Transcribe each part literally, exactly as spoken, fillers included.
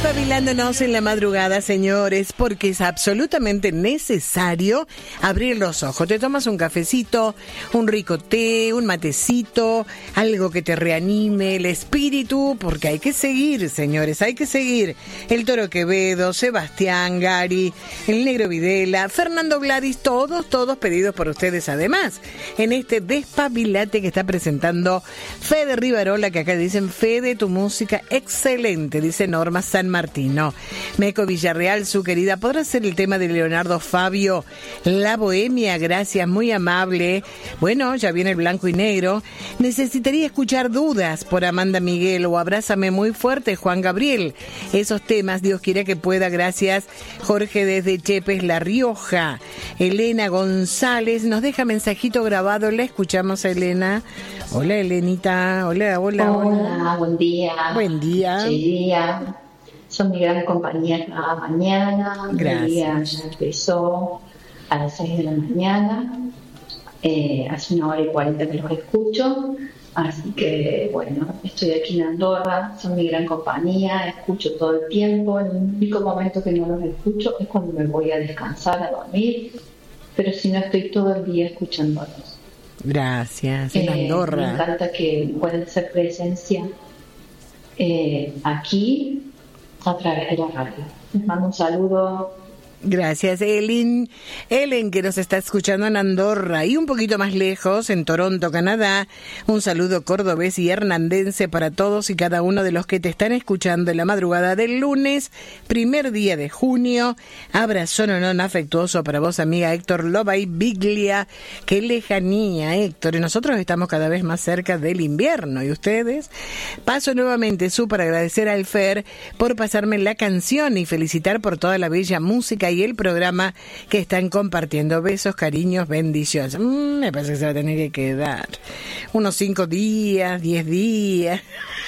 Despabilándonos en la madrugada, señores, porque es absolutamente necesario abrir los ojos. Te tomas un cafecito, un rico té, un matecito, algo que te reanime el espíritu, porque hay que seguir, señores, hay que seguir. El Toro Quevedo, Sebastián, Gary, el Negro Videla, Fernando Gladys, todos, todos pedidos por ustedes además, en este Despabilate que está presentando Fede Rivarola, que acá dicen: Fede, tu música excelente, dice Norma San Martino. Meco Villarreal, su querida, ¿podrá ser el tema de Leonardo Fabio, La Bohemia? Gracias, muy amable. Bueno, ya viene el blanco y negro. Necesitaría escuchar Dudas por Amanda Miguel o Abrázame muy fuerte, Juan Gabriel. Esos temas, Dios quiera que pueda. Gracias, Jorge desde Chepes, La Rioja. Elena González nos deja mensajito grabado. La escuchamos a Elena. Hola, Elenita. Hola, hola, hola. Hola, buen día. Buen día. Buen día. Son mi gran compañía cada mañana. Gracias. El día ya empezó a las seis de la mañana. Eh, hace una hora y cuarenta que los escucho. Así que, bueno, estoy aquí en Andorra. Son mi gran compañía. Escucho todo el tiempo. El único momento que no los escucho es cuando me voy a descansar, a dormir. Pero si no, estoy todo el día escuchándolos. Gracias, en eh, Andorra. Me encanta que puedan ser presencia eh, aquí a través de la radio. Les mando un saludo. Gracias, Ellen. Ellen, que nos está escuchando en Andorra y un poquito más lejos, en Toronto, Canadá. Un saludo cordobés y hernandense para todos y cada uno de los que te están escuchando en la madrugada del lunes, primer día de junio. Abrazo no, no, afectuoso para vos, amiga Héctor Lobay Biglia. Qué lejanía, Héctor. Y nosotros estamos cada vez más cerca del invierno. ¿Y ustedes? Paso nuevamente su para agradecer al Fer por pasarme la canción y felicitar por toda la bella música y el programa que están compartiendo. Besos, cariños, bendiciones. Mm, me parece que se va a tener que quedar unos cinco días, diez días.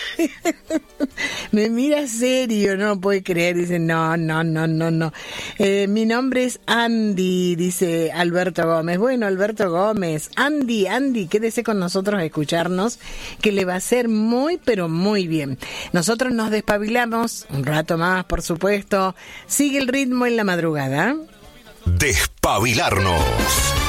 Me mira serio, no puede creer. Dice, no, no, no, no, no. Eh, mi nombre es Andy, dice Alberto Gómez. Bueno, Alberto Gómez, Andy, Andy, quédese con nosotros a escucharnos, que le va a hacer muy, pero muy bien. Nosotros nos despabilamos un rato más, por supuesto. Sigue el ritmo en la madrugada. Despabilarnos.